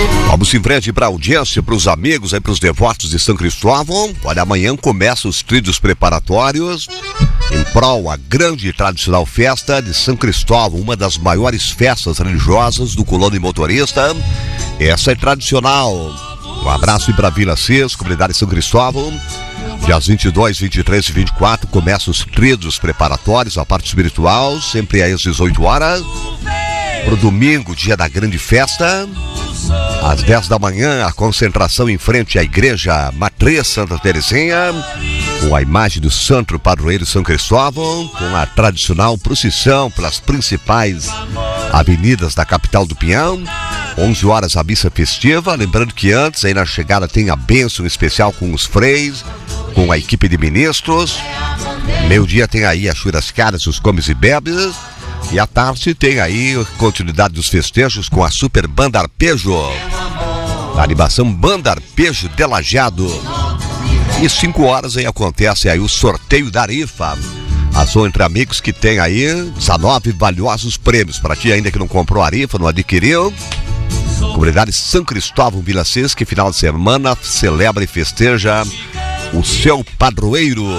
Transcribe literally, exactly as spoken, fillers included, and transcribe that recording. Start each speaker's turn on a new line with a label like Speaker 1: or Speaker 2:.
Speaker 1: Vamos em frente para a audiência, para os amigos, aí para os devotos de São Cristóvão. Olha, amanhã começam os tríduos preparatórios em prol a grande e tradicional festa de São Cristóvão, uma das maiores festas religiosas do Colônia Motorista. Essa é tradicional. Um abraço para Vila Cis, comunidade de São Cristóvão. Dias vinte e dois, vinte e três e vinte e quatro começam os tríduos preparatórios, a parte espiritual, sempre às dezoito horas. Pro domingo, dia da grande festa, às dez da manhã, a concentração em frente à igreja Matriz Santa Terezinha, com a imagem do santo padroeiro São Cristóvão, com a tradicional procissão pelas principais avenidas da capital do Pinhão. onze horas a missa festiva, lembrando que antes, aí na chegada, tem a bênção especial com os freis, com a equipe de ministros. Meio-dia tem aí as churrascadas, os comes e bebes. E à tarde tem aí a continuidade dos festejos com a Super Banda Arpejo, a animação Banda Arpejo de Lajeado. E cinco horas aí acontece aí o sorteio da rifa, ação entre amigos, que tem aí dezenove valiosos prêmios. Para ti ainda que não comprou a rifa, não adquiriu, comunidade São Cristóvão Vila Cis, que final de semana celebra e festeja o seu padroeiro.